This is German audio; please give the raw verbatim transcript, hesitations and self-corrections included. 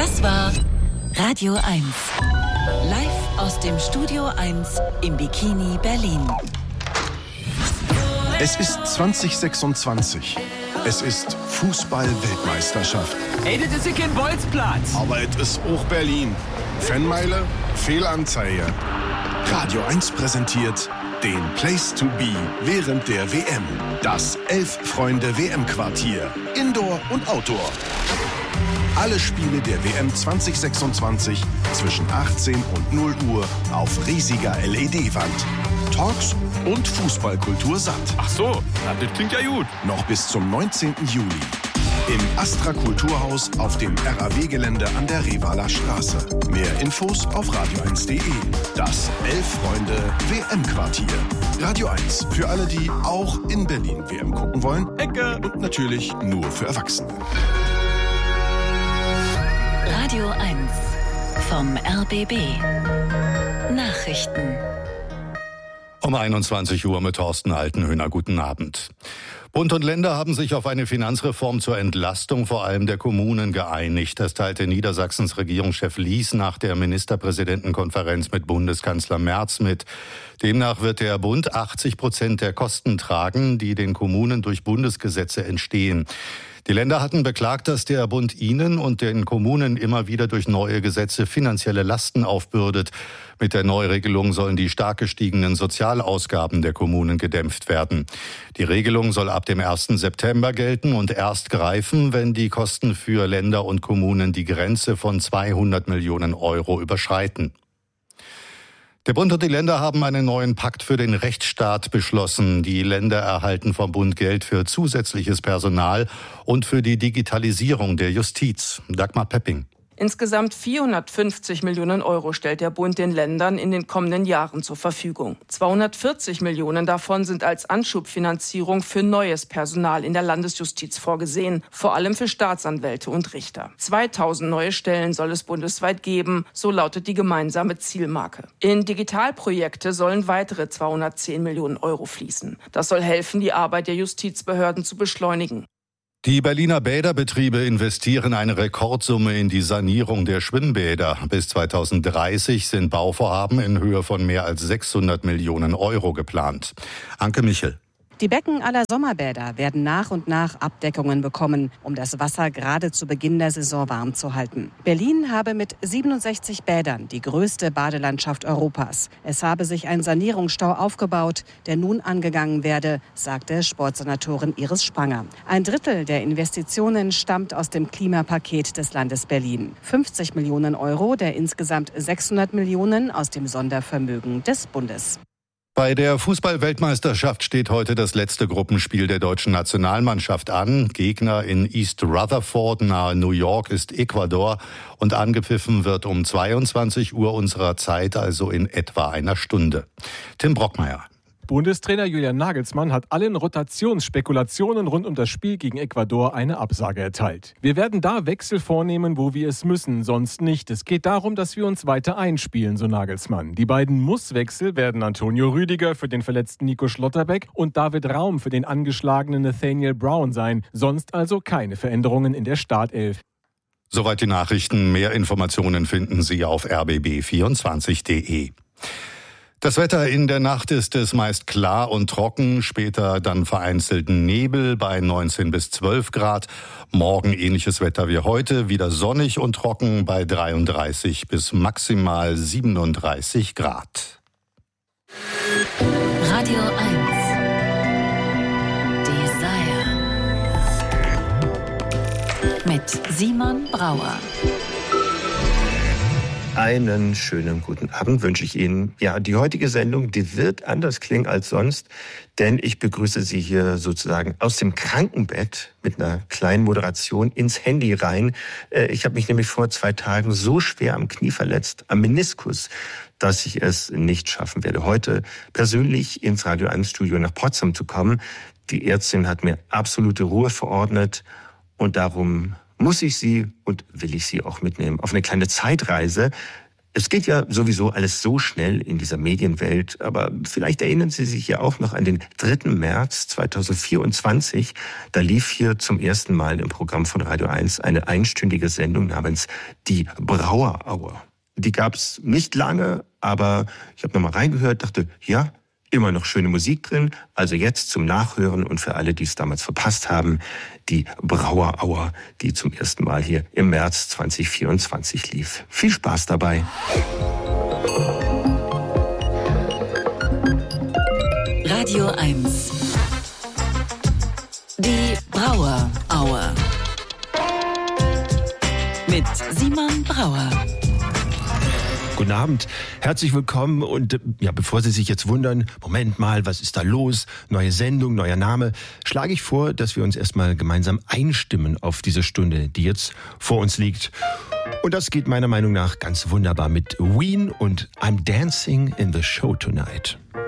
Das war Radio eins. Live aus dem Studio eins im Bikini Berlin. Es ist zwanzig sechsundzwanzig. Es ist Fußball-Weltmeisterschaft. Ey, das ist ja kein Bolzplatz. Aber es ist auch Berlin. Fanmeile, Fehlanzeige. Radio eins präsentiert den Place to be während der W M. Das Elf-Freunde-W M-Quartier. Indoor und Outdoor. Alle Spiele der W M zwanzig sechsundzwanzig zwischen achtzehn und null Uhr auf riesiger L E D-Wand. Talks und Fußballkultur satt. Ach so, na, das klingt ja gut. Noch bis zum neunzehnten Juli. Im Astra Kulturhaus auf dem R A W-Gelände an der Revaler Straße. Mehr Infos auf radio eins punkt de. Das Elf-Freunde-W M-Quartier. Radio eins, für alle, die auch in Berlin W M gucken wollen. Ecke. Und natürlich nur für Erwachsene. Radio eins vom R B B. Nachrichten. Um einundzwanzig Uhr mit Thorsten Altenhöhner. Guten Abend. Bund und Länder haben sich auf eine Finanzreform zur Entlastung vor allem der Kommunen geeinigt. Das teilte Niedersachsens Regierungschef Lies nach der Ministerpräsidentenkonferenz mit Bundeskanzler Merz mit. Demnach wird der Bund achtzig Prozent der Kosten tragen, die den Kommunen durch Bundesgesetze entstehen. Die Länder hatten beklagt, dass der Bund ihnen und den Kommunen immer wieder durch neue Gesetze finanzielle Lasten aufbürdet. Mit der Neuregelung sollen die stark gestiegenen Sozialausgaben der Kommunen gedämpft werden. Die Regelung soll ab dem ersten September gelten und erst greifen, wenn die Kosten für Länder und Kommunen die Grenze von zweihundert Millionen Euro überschreiten. Der Bund und die Länder haben einen neuen Pakt für den Rechtsstaat beschlossen. Die Länder erhalten vom Bund Geld für zusätzliches Personal und für die Digitalisierung der Justiz. Dagmar Pepping. Insgesamt vierhundertfünfzig Millionen Euro stellt der Bund den Ländern in den kommenden Jahren zur Verfügung. zweihundertvierzig Millionen davon sind als Anschubfinanzierung für neues Personal in der Landesjustiz vorgesehen, vor allem für Staatsanwälte und Richter. zweitausend neue Stellen soll es bundesweit geben, so lautet die gemeinsame Zielmarke. In Digitalprojekte sollen weitere zweihundertzehn Millionen Euro fließen. Das soll helfen, die Arbeit der Justizbehörden zu beschleunigen. Die Berliner Bäderbetriebe investieren eine Rekordsumme in die Sanierung der Schwimmbäder. Bis zweitausenddreißig sind Bauvorhaben in Höhe von mehr als sechshundert Millionen Euro geplant. Anke Michel. Die Becken aller Sommerbäder werden nach und nach Abdeckungen bekommen, um das Wasser gerade zu Beginn der Saison warm zu halten. Berlin habe mit siebenundsechzig Bädern die größte Badelandschaft Europas. Es habe sich ein Sanierungsstau aufgebaut, der nun angegangen werde, sagte Sportsenatorin Iris Spranger. Ein Drittel der Investitionen stammt aus dem Klimapaket des Landes Berlin. fünfzig Millionen Euro der insgesamt sechshundert Millionen aus dem Sondervermögen des Bundes. Bei der Fußball-Weltmeisterschaft steht heute das letzte Gruppenspiel der deutschen Nationalmannschaft an. Gegner in East Rutherford nahe New York ist Ecuador und angepfiffen wird um zweiundzwanzig Uhr unserer Zeit, also in etwa einer Stunde. Tim Brockmeier. Bundestrainer Julian Nagelsmann hat allen Rotationsspekulationen rund um das Spiel gegen Ecuador eine Absage erteilt. Wir werden da Wechsel vornehmen, wo wir es müssen, sonst nicht. Es geht darum, dass wir uns weiter einspielen, so Nagelsmann. Die beiden Muss-Wechsel werden Antonio Rüdiger für den verletzten Nico Schlotterbeck und David Raum für den angeschlagenen Nathaniel Brown sein. Sonst also keine Veränderungen in der Startelf. Soweit die Nachrichten. Mehr Informationen finden Sie auf r b b vierundzwanzig punkt de. Das Wetter in der Nacht ist es meist klar und trocken, später dann vereinzelt Nebel bei neunzehn bis zwölf Grad. Morgen ähnliches Wetter wie heute, wieder sonnig und trocken bei dreiunddreißig bis maximal siebenunddreißig Grad. Radio eins. Desire. Mit Simon Brauer. Einen schönen guten Abend wünsche ich Ihnen. Ja, die heutige Sendung, die wird anders klingen als sonst, denn ich begrüße Sie hier sozusagen aus dem Krankenbett mit einer kleinen Moderation ins Handy rein. Ich habe mich nämlich vor zwei Tagen so schwer am Knie verletzt, am Meniskus, dass ich es nicht schaffen werde, heute persönlich ins Radio eins Studio nach Potsdam zu kommen. Die Ärztin hat mir absolute Ruhe verordnet und darum muss ich Sie und will ich Sie auch mitnehmen auf eine kleine Zeitreise. Es geht ja sowieso alles so schnell in dieser Medienwelt, aber vielleicht erinnern Sie sich ja auch noch an den dritten März zweitausendvierundzwanzig. Da lief hier zum ersten Mal im Programm von Radio eins eine einstündige Sendung namens Die Brauer Hour. Die gab es nicht lange, aber ich habe nochmal reingehört, dachte, ja, immer noch schöne Musik drin. Also jetzt zum Nachhören und für alle, die es damals verpasst haben, die Brauer Hour, die zum ersten Mal hier im März zweitausendvierundzwanzig lief. Viel Spaß dabei. Radio eins. Die Brauer Hour. Mit Simon Brauer. Guten Abend, herzlich willkommen und ja, bevor Sie sich jetzt wundern, Moment mal, was ist da los? Neue Sendung, neuer Name, schlage ich vor, dass wir uns erstmal gemeinsam einstimmen auf diese Stunde, die jetzt vor uns liegt. Und das geht meiner Meinung nach ganz wunderbar mit Ween und I'm Dancing in the Show Tonight.